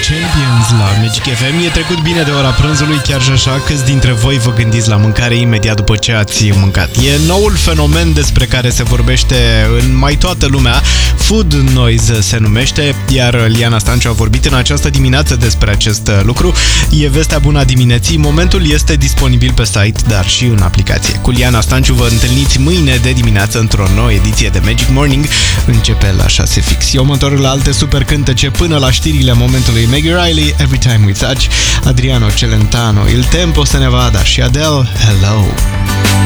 Champions la Magic FM. E trecut bine de ora prânzului, chiar și așa. Câți dintre voi vă gândiți la mâncare imediat după ce ați mâncat? E noul fenomen despre care se vorbește în mai toată lumea. Food noise se numește, iar Liana Stanciu a vorbit în această dimineață despre acest lucru. E vestea bună a dimineții. Momentul este disponibil pe site, dar și în aplicație. Cu Liana Stanciu vă întâlniți mâine de dimineață într-o nouă ediție de Magic Morning. Începe la 6 fix. Eu mă întorc la alte super cântece până la știrile momentului. Maggie Riley, Every Time We Touch, Adriano Celentano, Il Tempo se ne va da și Adele, Hello.